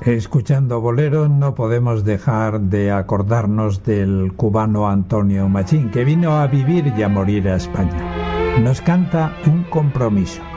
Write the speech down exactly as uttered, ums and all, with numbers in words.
Escuchando Bolero no podemos dejar de acordarnos del cubano Antonio Machín, que vino a vivir y a morir a España. Nos canta Un compromiso.